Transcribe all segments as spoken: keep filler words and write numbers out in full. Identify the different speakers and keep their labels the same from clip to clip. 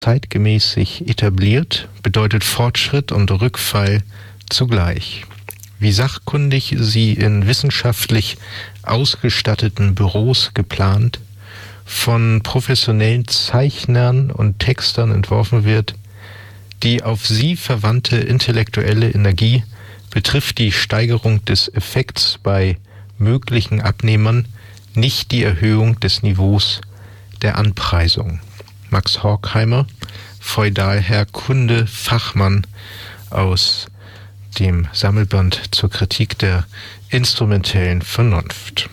Speaker 1: zeitgemäß sich etabliert, bedeutet Fortschritt und Rückfall zugleich. Wie sachkundig sie in wissenschaftlich ausgestatteten Büros geplant, von professionellen Zeichnern und Textern entworfen wird, die auf sie verwandte intellektuelle Energie betrifft die Steigerung des Effekts bei möglichen Abnehmern, nicht die Erhöhung des Niveaus der Anpreisung. Max Horkheimer, Feudalherr Kunde, Fachmann aus dem Sammelband zur Kritik der instrumentellen Vernunft.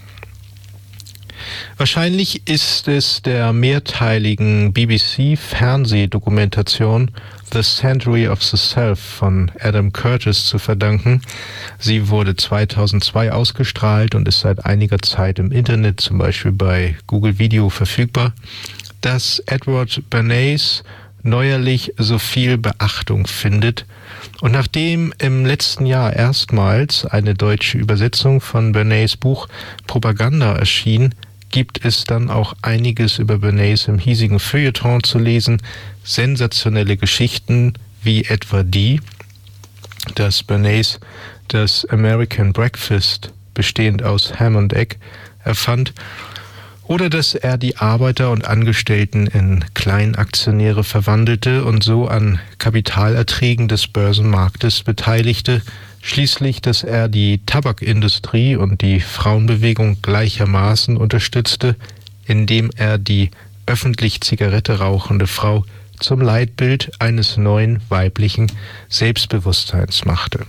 Speaker 1: Wahrscheinlich ist es der mehrteiligen B B C-Fernsehdokumentation The Century of the Self von Adam Curtis zu verdanken. Sie wurde zweitausendzwei ausgestrahlt und ist seit einiger Zeit im Internet, zum Beispiel bei Google Video, verfügbar, dass Edward Bernays neuerlich so viel Beachtung findet. Und nachdem im letzten Jahr erstmals eine deutsche Übersetzung von Bernays Buch Propaganda erschien, gibt es dann auch einiges über Bernays im hiesigen Feuilleton zu lesen. Sensationelle Geschichten wie etwa die, dass Bernays das American Breakfast, bestehend aus Ham und Egg, erfand, oder dass er die Arbeiter und Angestellten in Kleinaktionäre verwandelte und so an Kapitalerträgen des Börsenmarktes beteiligte, schließlich, dass er die Tabakindustrie und die Frauenbewegung gleichermaßen unterstützte, indem er die öffentlich Zigarette rauchende Frau zum Leitbild eines neuen weiblichen Selbstbewusstseins machte.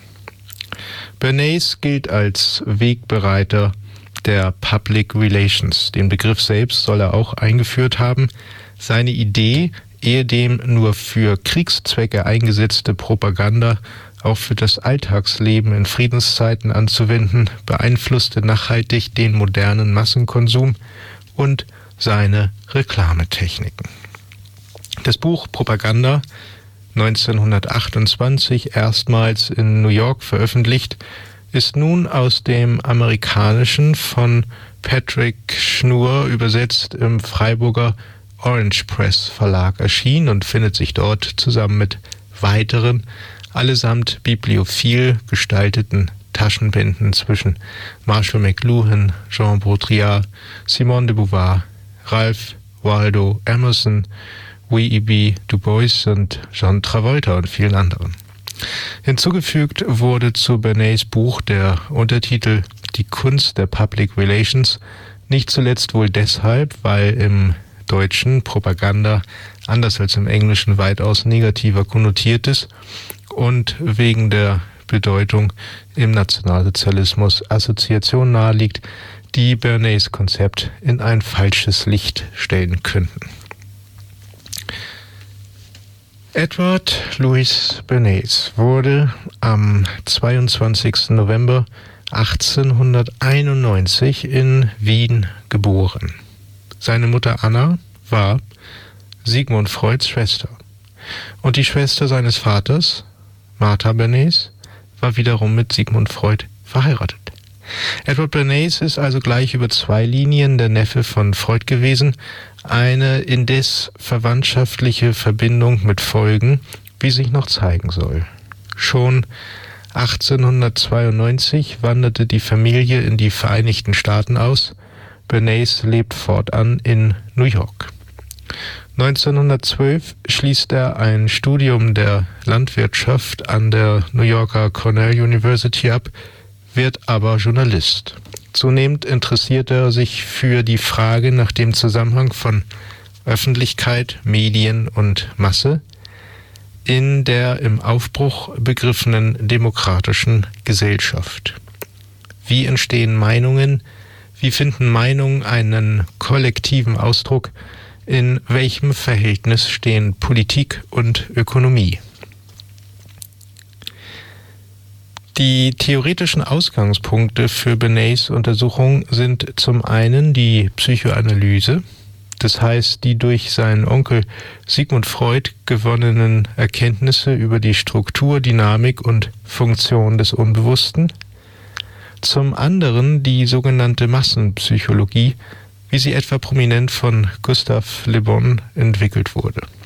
Speaker 1: Bernays gilt als Wegbereiter der Public Relations. Den Begriff selbst soll er auch eingeführt haben. Seine Idee, ehedem nur für Kriegszwecke eingesetzte Propaganda auch für das Alltagsleben in Friedenszeiten anzuwenden, beeinflusste nachhaltig den modernen Massenkonsum und seine Reklametechniken. Das Buch Propaganda, neunzehnhundertachtundzwanzig erstmals in New York veröffentlicht, ist nun aus dem Amerikanischen von Patrick Schnur übersetzt im Freiburger Orange Press Verlag erschienen und findet sich dort zusammen mit weiteren, allesamt bibliophil gestalteten Taschenbänden zwischen Marshall McLuhan, Jean Baudrillard, Simone de Beauvoir, Ralph Waldo Emerson, W E B Du Bois und John Travolta und vielen anderen. Hinzugefügt wurde zu Bernays Buch der Untertitel Die Kunst der Public Relations, nicht zuletzt wohl deshalb, weil im Deutschen Propaganda anders als im Englischen weitaus negativer konnotiert ist und wegen der Bedeutung im Nationalsozialismus Assoziationen naheliegt, die Bernays Konzept in ein falsches Licht stellen könnten. Edward Louis Bernays wurde am zweiundzwanzigsten November achtzehnhunderteinundneunzig in Wien geboren. Seine Mutter Anna war Sigmund Freuds Schwester und die Schwester seines Vaters, Martha Bernays, war wiederum mit Sigmund Freud verheiratet. Edward Bernays ist also gleich über zwei Linien der Neffe von Freud gewesen, eine indes verwandtschaftliche Verbindung mit Folgen, wie sich noch zeigen soll. Schon achtzehnhundertzweiundneunzig wanderte die Familie in die Vereinigten Staaten aus. Bernays lebt fortan in New York. neunzehnhundertzwölf schließt er ein Studium der Landwirtschaft an der New Yorker Cornell University ab, wird aber Journalist. Zunehmend interessiert er sich für die Frage nach dem Zusammenhang von Öffentlichkeit, Medien und Masse in der im Aufbruch begriffenen demokratischen Gesellschaft. Wie entstehen Meinungen? Wie finden Meinungen einen kollektiven Ausdruck? In welchem Verhältnis stehen Politik und Ökonomie? Die theoretischen Ausgangspunkte für Bernays Untersuchung sind zum einen die Psychoanalyse, das heißt die durch seinen Onkel Sigmund Freud gewonnenen Erkenntnisse über die Struktur, Dynamik und Funktion des Unbewussten, zum anderen die sogenannte Massenpsychologie, wie sie etwa prominent von Gustave Le Bon entwickelt wurde.